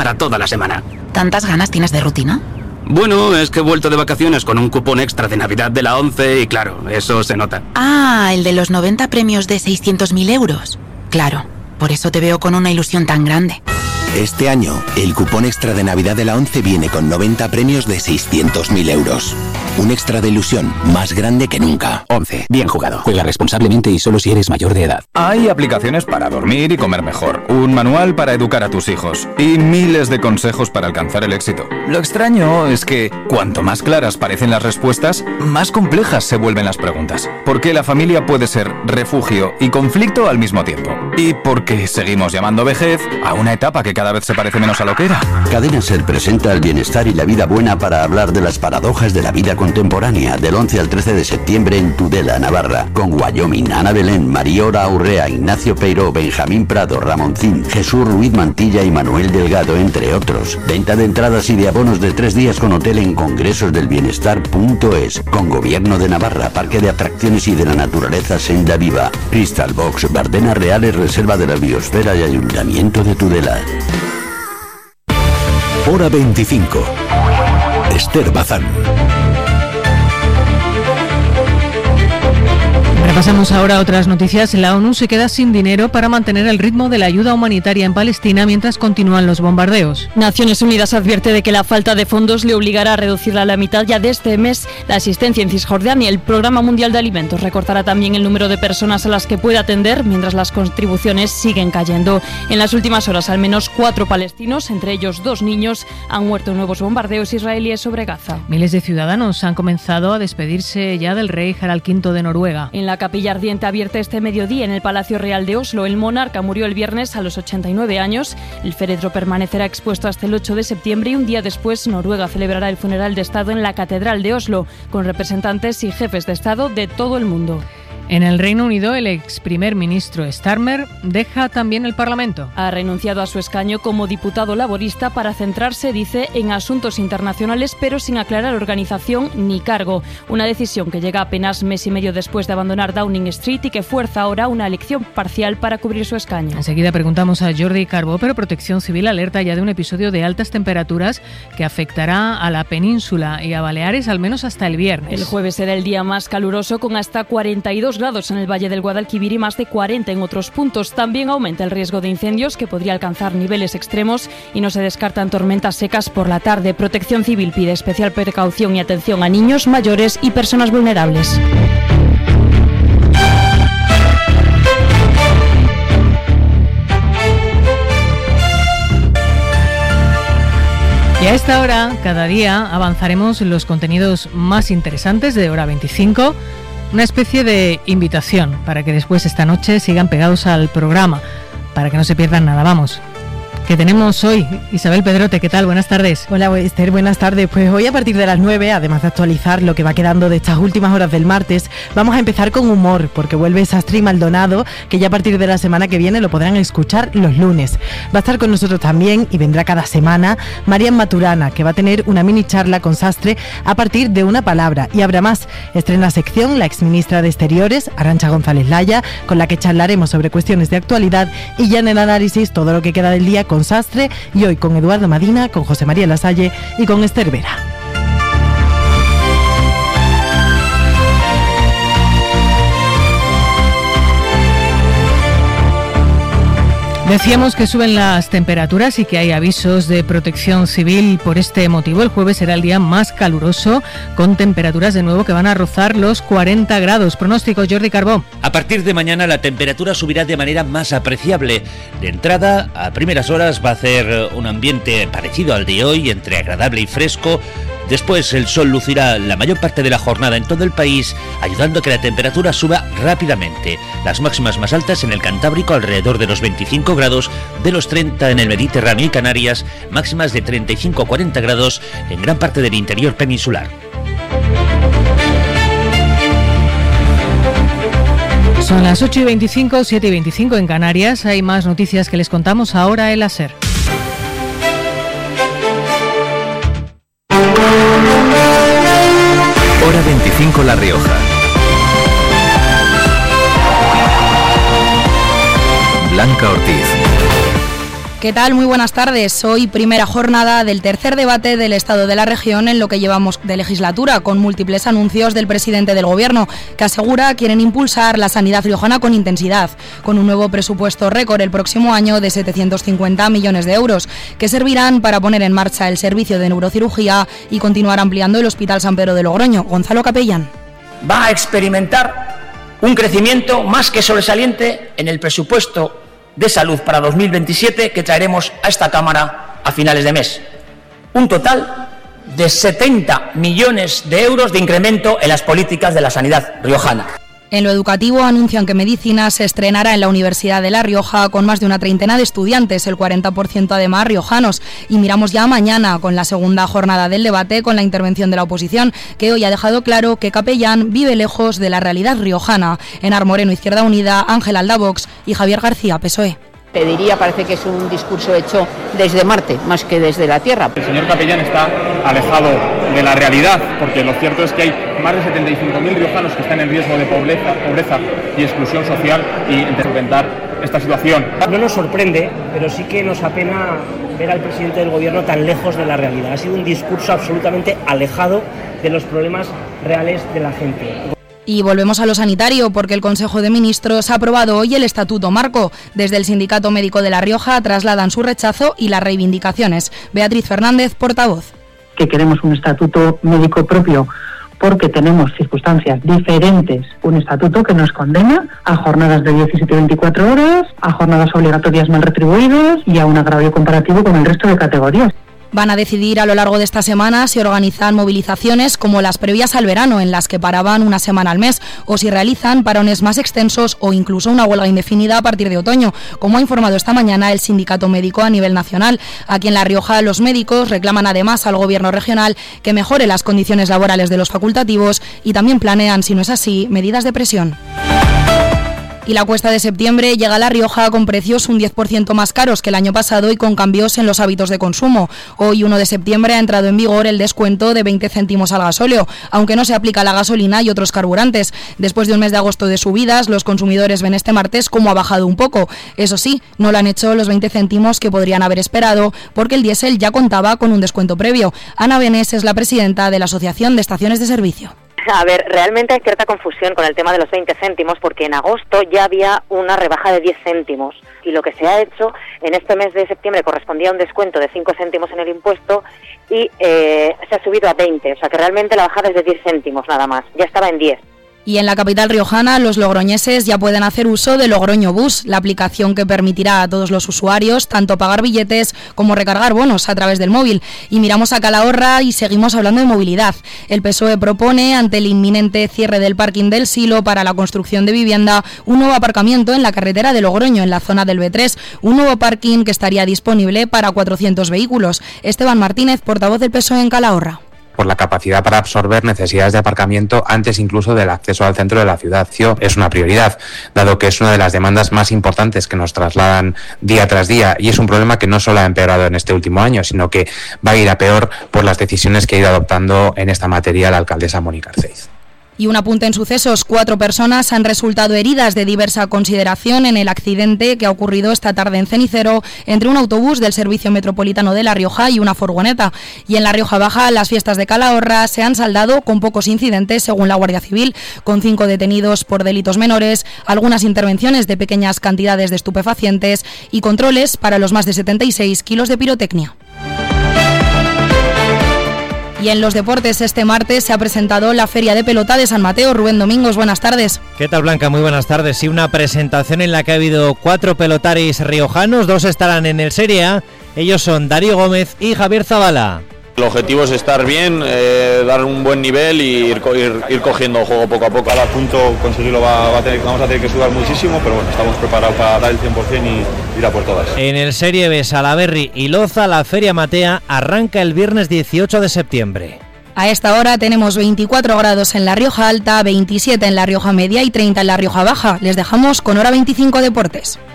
para toda la semana. ¿Tantas ganas tienes de rutina? Bueno, es que he vuelto de vacaciones con un cupón extra de Navidad de la ONCE y claro, eso se nota. Ah, el de los 90 premios de 600.000 euros. Claro, por eso te veo con una ilusión tan grande. Este año, el cupón extra de Navidad de la ONCE viene con 90 premios de 600.000 euros. Un extra de ilusión más grande que nunca. ONCE. Bien jugado. Juega responsablemente y solo si eres mayor de edad. Hay aplicaciones para dormir y comer mejor, un manual para educar a tus hijos y miles de consejos para alcanzar el éxito. Lo extraño es que cuanto más claras parecen las respuestas, más complejas se vuelven las preguntas. ¿Por qué la familia puede ser refugio y conflicto al mismo tiempo? ¿Y por qué seguimos llamando vejez a una etapa que cada vez se parece menos a lo que era? Cadena Ser presenta el bienestar y la vida buena para hablar de las paradojas de la vida contemporánea, del 11 al 13 de septiembre en Tudela, Navarra, con Wyoming, Ana Belén, Mariora Urrea, Ignacio Peiró, Benjamín Prado, Ramoncín, Jesús Ruiz Mantilla y Manuel Delgado, entre otros. Venta de entradas y de abonos de 3 días con hotel en congresosdelbienestar.es, con Gobierno de Navarra, Parque de Atracciones y de la Naturaleza Senda Viva, Crystal Box, Bardenas Reales, Reserva de la Biosfera y Ayuntamiento de Tudela. Hora 25. Esther Bazán. Repasamos ahora otras noticias. La ONU se queda sin dinero para mantener el ritmo de la ayuda humanitaria en Palestina mientras continúan los bombardeos. Naciones Unidas advierte de que la falta de fondos le obligará a reducirla a la mitad ya de este mes la asistencia en Cisjordania. El Programa Mundial de Alimentos recortará también el número de personas a las que puede atender mientras las contribuciones siguen cayendo. En las últimas horas, al menos 4 palestinos, entre ellos 2 niños, han muerto en nuevos bombardeos israelíes sobre Gaza. Miles de ciudadanos han comenzado a despedirse ya del rey Harald V de Noruega. En la capilla ardiente abierta este mediodía en el Palacio Real de Oslo, el monarca murió el viernes a los 89 años. El féretro permanecerá expuesto hasta el 8 de septiembre y un día después Noruega celebrará el funeral de Estado en la Catedral de Oslo, con representantes y jefes de Estado de todo el mundo. En el Reino Unido, el ex primer ministro Starmer deja también el Parlamento. Ha renunciado a su escaño como diputado laborista para centrarse, dice, en asuntos internacionales, pero sin aclarar organización ni cargo. Una decisión que llega apenas mes y medio después de abandonar Downing Street y que fuerza ahora una elección parcial para cubrir su escaño. Enseguida preguntamos a Jordi Carbó, pero Protección Civil alerta ya de un episodio de altas temperaturas que afectará a la península y a Baleares al menos hasta el viernes. El jueves será el día más caluroso, con hasta 42 grados en el Valle del Guadalquivir y más de 40 en otros puntos. También aumenta el riesgo de incendios, que podría alcanzar niveles extremos, y no se descartan tormentas secas por la tarde. Protección Civil pide especial precaución y atención a niños, mayores y personas vulnerables. Y a esta hora, cada día, avanzaremos en los contenidos más interesantes de Hora 25. Una especie de invitación para que después esta noche sigan pegados al programa, para que no se pierdan nada. Vamos, que tenemos hoy Isabel Pedrote. ¿Qué tal? Buenas tardes. Hola Esther, buenas tardes. Pues hoy a partir de las 9, además de actualizar lo que va quedando de estas últimas horas del martes, vamos a empezar con humor, porque vuelve Sastre y Maldonado, que ya a partir de la semana que viene lo podrán escuchar los lunes. Va a estar con nosotros también, y vendrá cada semana, Marian Maturana, que va a tener una mini charla con Sastre a partir de una palabra. Y habrá más. Estrena sección la exministra de Exteriores, Arantxa González Laya, con la que charlaremos sobre cuestiones de actualidad, y ya en el análisis todo lo que queda del día con Sastre, y hoy con Eduardo Madina, con José María Lasalle y con Esther Vera. Decíamos que suben las temperaturas y que hay avisos de Protección Civil por este motivo. El jueves será el día más caluroso, con temperaturas de nuevo que van a rozar los 40 grados. Pronóstico, Jordi Carbó. A partir de mañana la temperatura subirá de manera más apreciable. De entrada, a primeras horas va a hacer un ambiente parecido al de hoy, entre agradable y fresco. Después el sol lucirá la mayor parte de la jornada en todo el país, ayudando a que la temperatura suba rápidamente. Las máximas más altas en el Cantábrico, alrededor de los 25 grados, de los 30 en el Mediterráneo y Canarias, máximas de 35 a 40 grados en gran parte del interior peninsular. Son las 8:25, 7:25 en Canarias. Hay más noticias que les contamos ahora en la SER. Hora 25 La Rioja. Blanca Ortiz. ¿Qué tal? Muy buenas tardes. Hoy primera jornada del tercer debate del Estado de la región en lo que llevamos de legislatura, con múltiples anuncios del presidente del Gobierno, que asegura quieren impulsar la sanidad riojana con intensidad, con un nuevo presupuesto récord el próximo año de 750 millones de euros, que servirán para poner en marcha el servicio de neurocirugía y continuar ampliando el Hospital San Pedro de Logroño. Gonzalo Capellán. Va a experimentar un crecimiento más que sobresaliente en el presupuesto de salud para 2027 que traeremos a esta Cámara a finales de mes. Un total de 70 millones de euros de incremento en las políticas de la sanidad riojana. En lo educativo anuncian que Medicina se estrenará en la Universidad de La Rioja con más de una treintena de estudiantes, el 40% además riojanos. Y miramos ya mañana con la segunda jornada del debate con la intervención de la oposición, que hoy ha dejado claro que Capellán vive lejos de la realidad riojana. Enar Moreno, Izquierda Unida, Ángel Alda, Vox y Javier García, PSOE. Te diría, parece que es un discurso hecho desde Marte, más que desde la Tierra. El señor Capellán está alejado de la realidad, porque lo cierto es que hay más de 75.000 riojanos que están en riesgo de pobreza y exclusión social, y intentar esta situación. No nos sorprende, pero sí que nos apena ver al presidente del Gobierno tan lejos de la realidad. Ha sido un discurso absolutamente alejado de los problemas reales de la gente. Y volvemos a lo sanitario, porque el Consejo de Ministros ha aprobado hoy el Estatuto Marco. Desde el Sindicato Médico de La Rioja trasladan su rechazo y las reivindicaciones. Beatriz Fernández, portavoz. Que queremos un estatuto médico propio porque tenemos circunstancias diferentes. Un estatuto que nos condena a jornadas de 17 y 24 horas, a jornadas obligatorias mal retribuidas y a un agravio comparativo con el resto de categorías. Van a decidir a lo largo de esta semana si organizan movilizaciones como las previas al verano, en las que paraban una semana al mes, o si realizan parones más extensos o incluso una huelga indefinida a partir de otoño, como ha informado esta mañana el Sindicato Médico a nivel nacional. Aquí en La Rioja los médicos reclaman además al Gobierno regional que mejore las condiciones laborales de los facultativos y también planean, si no es así, medidas de presión. Y la cuesta de septiembre llega a La Rioja con precios un 10% más caros que el año pasado y con cambios en los hábitos de consumo. Hoy, 1 de septiembre, ha entrado en vigor el descuento de 20 céntimos al gasóleo, aunque no se aplica a la gasolina y otros carburantes. Después de un mes de agosto de subidas, los consumidores ven este martes cómo ha bajado un poco. Eso sí, no lo han hecho los 20 céntimos que podrían haber esperado, porque el diésel ya contaba con un descuento previo. Ana Benés es la presidenta de la Asociación de Estaciones de Servicio. A ver, realmente hay cierta confusión con el tema de los 20 céntimos porque en agosto ya había una rebaja de 10 céntimos y lo que se ha hecho en este mes de septiembre correspondía a un descuento de 5 céntimos en el impuesto y se ha subido a 20, o sea que realmente la bajada es de 10 céntimos nada más, ya estaba en 10. Y en la capital riojana, los logroñeses ya pueden hacer uso de Logroño Bus, la aplicación que permitirá a todos los usuarios tanto pagar billetes como recargar bonos a través del móvil. Y miramos a Calahorra y seguimos hablando de movilidad. El PSOE propone, ante el inminente cierre del parking del Silo para la construcción de vivienda, un nuevo aparcamiento en la carretera de Logroño, en la zona del B3, un nuevo parking que estaría disponible para 400 vehículos. Esteban Martínez, portavoz del PSOE en Calahorra. Por la capacidad para absorber necesidades de aparcamiento antes incluso del acceso al centro de la ciudad. Es una prioridad, dado que es una de las demandas más importantes que nos trasladan día tras día, y es un problema que no solo ha empeorado en este último año, sino que va a ir a peor por las decisiones que ha ido adoptando en esta materia la alcaldesa Mónica Arceiz. Y un apunte en sucesos, 4 personas han resultado heridas de diversa consideración en el accidente que ha ocurrido esta tarde en Cenicero entre un autobús del Servicio Metropolitano de La Rioja y una furgoneta. Y en La Rioja Baja, las fiestas de Calahorra se han saldado con pocos incidentes según la Guardia Civil, con 5 detenidos por delitos menores, algunas intervenciones de pequeñas cantidades de estupefacientes y controles para los más de 76 kilos de pirotecnia. Y en los deportes, este martes se ha presentado la Feria de Pelota de San Mateo. Rubén Domingos, buenas tardes. ¿Qué tal, Blanca? Muy buenas tardes. Sí, una presentación en la que ha habido 4 pelotaris riojanos, 2 estarán en el Serie A. Ellos son Darío Gómez y Javier Zavala. El objetivo es estar bien, dar un buen nivel y ir cogiendo juego poco a poco. Cada punto conseguirlo vamos a tener que sudar muchísimo, pero bueno, estamos preparados para dar el 100% y ir a por todas. En el Serie B, Salaberry y Loza, la Feria Matea arranca el viernes 18 de septiembre. A esta hora tenemos 24 grados en La Rioja Alta, 27 en La Rioja Media y 30 en La Rioja Baja. Les dejamos con Hora 25 Deportes.